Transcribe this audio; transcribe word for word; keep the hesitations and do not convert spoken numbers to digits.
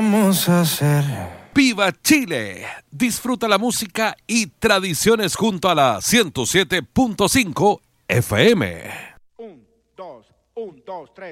vamos a hacer? ¡Viva Chile! Disfruta la música y tradiciones junto a la ciento siete punto cinco F M. Un, dos, un, dos, tres.